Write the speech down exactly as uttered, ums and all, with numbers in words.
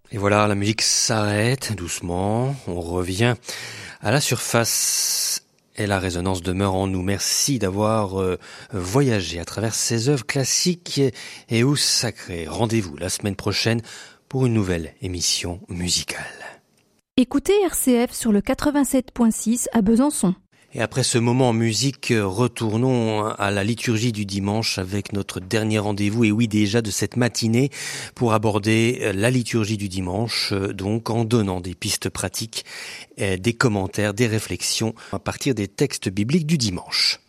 Et voilà, la musique s'arrête doucement, on revient à la surface et la résonance demeure en nous. Merci d'avoir euh, voyagé à travers ces œuvres classiques et ou sacrées. Rendez-vous la semaine prochaine pour une nouvelle émission musicale. Écoutez R C F sur le quatre-vingt-sept point six à Besançon. Et après ce moment en musique, retournons à la liturgie du dimanche avec notre dernier rendez-vous, et oui déjà de cette matinée, pour aborder la liturgie du dimanche, donc en donnant des pistes pratiques, des commentaires, des réflexions à partir des textes bibliques du dimanche.